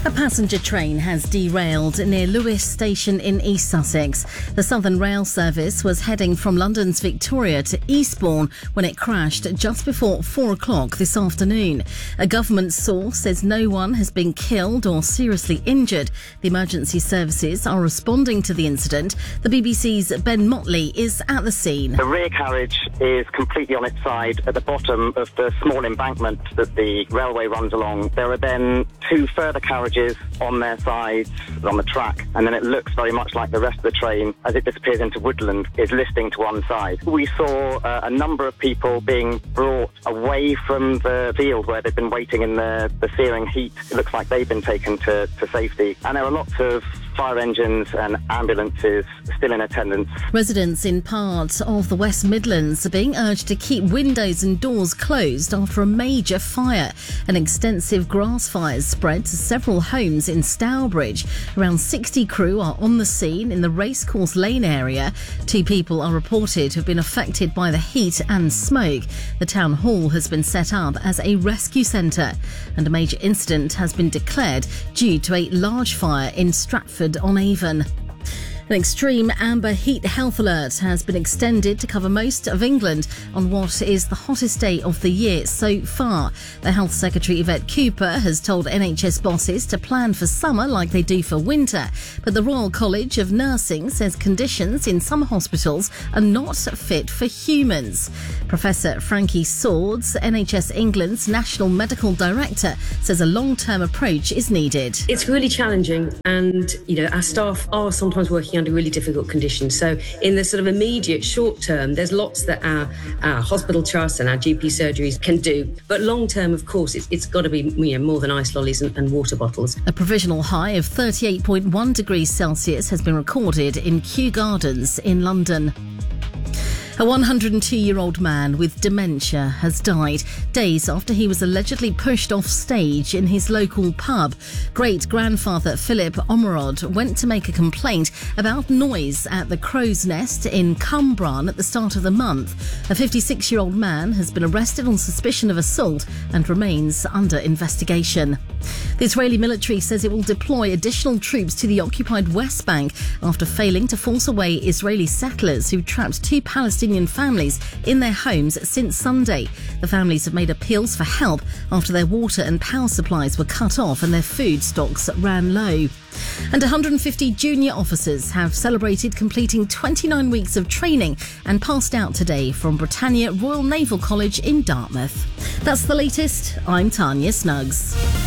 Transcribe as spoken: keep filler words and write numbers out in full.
A passenger train has derailed near Lewes Station in East Sussex. The Southern Rail service was heading from London's Victoria to Eastbourne when it crashed just before four o'clock this afternoon. A government source says no one has been killed or seriously injured. The emergency services are responding to the incident. The B B C's Ben Motley is at the scene. The rear carriage is completely on its side at the bottom of the small embankment that the railway runs along. There are then two further carriages on their sides on the track, and then it looks very much like the rest of the train as it disappears into woodland is listing to one side. We saw uh, a number of people being brought away from the field where they've been waiting in the, the searing heat. It looks like they've been taken to, to safety, and there are lots of fire engines and ambulances still in attendance. Residents in parts of the West Midlands are being urged to keep windows and doors closed after a major fire. An extensive grass fire spread to several homes in Stourbridge. Around sixty crew are on the scene in the Racecourse Lane area. Two people are reported to have been affected by the heat and smoke. The town hall has been set up as a rescue centre, and a major incident has been declared due to a large fire in Stratford-on-Avon. An extreme amber heat health alert has been extended to cover most of England on what is the hottest day of the year so far. The Health Secretary Yvette Cooper has told N H S bosses to plan for summer like they do for winter. But the Royal College of Nursing says conditions in some hospitals are not fit for humans. Professor Frankie Swords, N H S England's National Medical Director, says a long-term approach is needed. It's really challenging, and you know our staff are sometimes working under really difficult conditions. So in the sort of immediate short term, there's lots that our, our hospital trusts and our G P surgeries can do. But long term, of course, it's, it's got to be you know, more than ice lollies and, and water bottles. A provisional high of thirty-eight point one degrees Celsius has been recorded in Kew Gardens in London. A one hundred two-year-old man with dementia has died days after he was allegedly pushed off stage in his local pub. Great-grandfather Philip Omerod went to make a complaint about noise at the Crow's Nest in Cumbrawn at the start of the month. A fifty-six-year-old man has been arrested on suspicion of assault and remains under investigation. The Israeli military says it will deploy additional troops to the occupied West Bank after failing to force away Israeli settlers who trapped two Palestinian families in their homes since Sunday. The families have made appeals for help after their water and power supplies were cut off and their food stocks ran low. And one hundred fifty junior officers have celebrated completing twenty-nine weeks of training and passed out today from Britannia Royal Naval College in Dartmouth. That's the latest. I'm Tanya Snuggs.